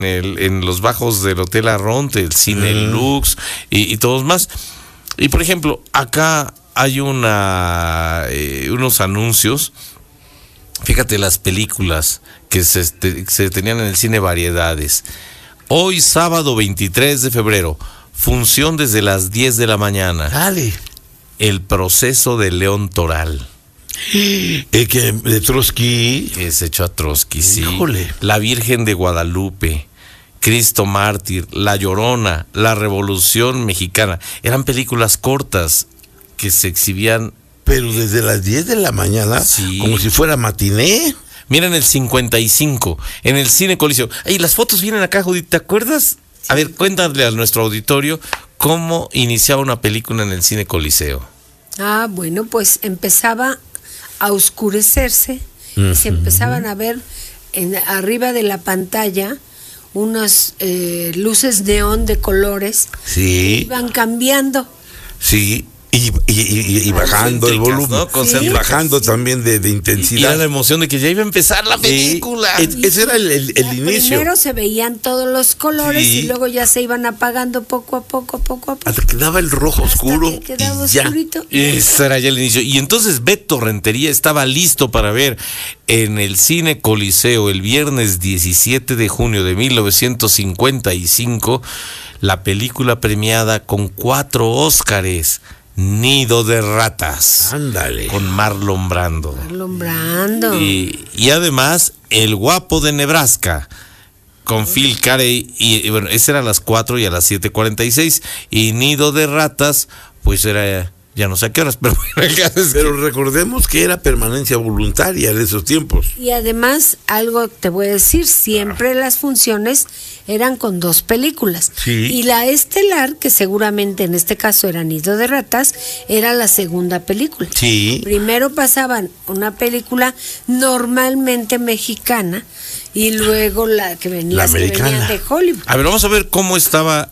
en los bajos del Hotel Arronte, el Cine Lux y todos más. Y por ejemplo, acá hay unos anuncios. Fíjate las películas que se tenían en el cine Variedades. Hoy sábado 23 de febrero, función desde las 10 de la mañana. Dale. El proceso de León Toral. De Trotsky. Que se echó a Trotsky, sí. Híjole. La Virgen de Guadalupe, Cristo Mártir, La Llorona, La Revolución Mexicana. Eran películas cortas que se exhibían. Pero desde las 10 de la mañana, sí, como si fuera matiné. Mira, en el 55, en el Cine Coliseo. Y las fotos vienen acá, Judith, ¿te acuerdas? A ver, cuéntale a nuestro auditorio cómo iniciaba una película en el Cine Coliseo. Bueno, pues empezaba a oscurecerse y se empezaban a ver arriba de la pantalla unas luces neón de colores. Sí. Que iban cambiando. Sí. Y bajando el volumen, ¿no? Y bajando también de intensidad. Y era la emoción de que ya iba a empezar la película. Ese era el inicio. Primero se veían todos los colores y luego ya se iban apagando poco a poco. Hasta que quedaba el rojo oscuro. Que quedaba y oscurito. Ese era ya el inicio. Y entonces Beto Rentería estaba listo para ver en el Cine Coliseo el viernes 17 de junio de 1955 la película premiada con 4 Óscares. Nido de Ratas. Ándale. Con Marlon Brando. Y además, El Guapo de Nebraska. Con Phil Carey. Y bueno, ese era a las 4 y a las 7:46. Y Nido de Ratas, pues era. Ya no sé a qué horas, pero recordemos que era permanencia voluntaria de esos tiempos. Y además, algo te voy a decir, siempre las funciones eran con 2 películas. Sí. Y la estelar, que seguramente en este caso era Nido de Ratas, era la segunda película. Sí. Primero pasaban una película normalmente mexicana y luego la que venía de Hollywood. A ver, vamos a ver cómo estaba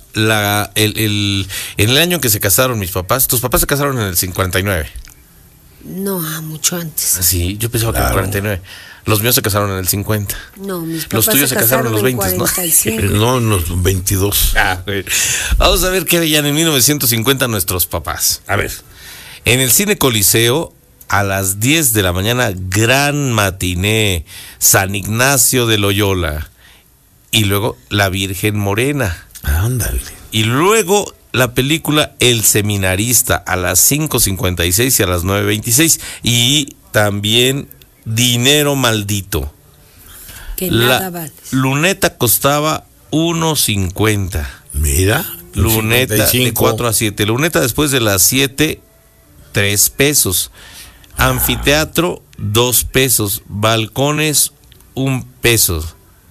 en el año en que se casaron mis papás. Tus papás se casaron en el 59. No, mucho antes. Sí, yo pensaba que en el 49. Los míos se casaron en el 50. No, mis papás los tuyos se casaron en los 20, ¿no? No, en los 22. Vamos a ver qué veían en 1950 nuestros papás. A ver, en el Cine Coliseo, a las 10 de la mañana, Gran Matiné, San Ignacio de Loyola. Y luego La Virgen Morena. Ándale. Y luego la película El Seminarista a las 5:56 y a las 9:26. Y también Dinero Maldito. Que nada vale. Luneta costaba 1.50. Mira. Luneta 55. de 4 a 7. Luneta después de las 7, 3 pesos. Anfiteatro, 2 pesos. Balcones, 1 peso.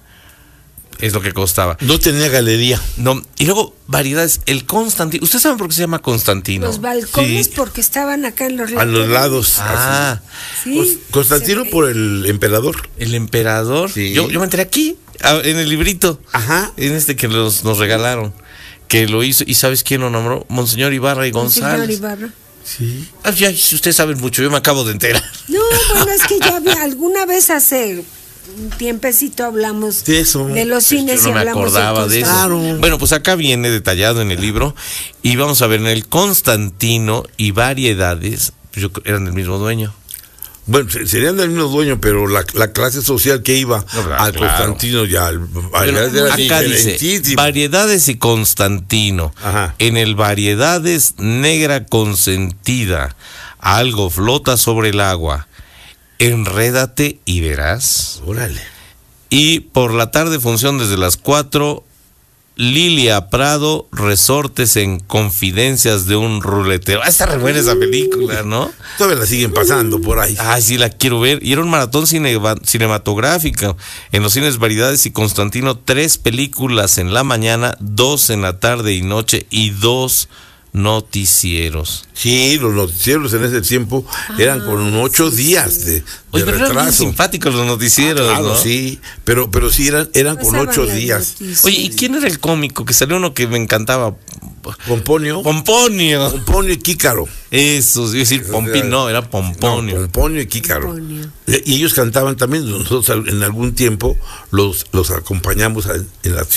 Es lo que costaba. No tenía galería. No, y luego variedades. El Constantino. ¿Ustedes saben por qué se llama Constantino? Los balcones porque estaban acá en los lados. A los lados. Sí. Constantino por el emperador. El emperador. Sí. Yo me enteré aquí, en el librito. Ajá. En que nos regalaron. Que lo hizo. ¿Y sabes quién lo nombró? Monseñor Ibarra y González. Monseñor Ibarra. Sí. Ya, ustedes saben mucho, yo me acabo de enterar. No, bueno, es que ya alguna vez hace un tiempecito hablamos de eso, de los cines yo no y hablamos me acordaba de eso. Claro. Bueno, pues acá viene detallado en el libro y vamos a ver en el Constantino y Variedades, eran del mismo dueño. Bueno, serían del mismo dueño, pero la clase social que iba al Constantino ya era acá dice Variedades y Constantino. Ajá. En el Variedades, Negra Consentida, algo flota sobre el agua. Enrédate y verás. Órale. Y por la tarde, función desde las 4, Lilia Prado, Resortes en Confidencias de un Ruletero. Está re buena esa película, ¿no? Todavía la siguen pasando por ahí. Sí, la quiero ver. Y era un maratón cinematográfico. En los cines Variedades y Constantino, 3 películas en la mañana, 2 en la tarde y noche y 2 noticieros. Sí, los noticieros en ese tiempo eran con 8 días de Oye, pero eran bien retraso. simpáticos los noticieros, Claro, ¿no? sí, pero sí eran con 8 días. Oye, ¿y quién era el cómico? Que salió uno que me encantaba. Pomponio. Pomponio. Pomponio y Kícaro. Eso, iba a decir Pompín, no, era Pomponio. No, Pomponio y Kícaro. Pomponio. Y ellos cantaban también, nosotros en algún tiempo los acompañamos en las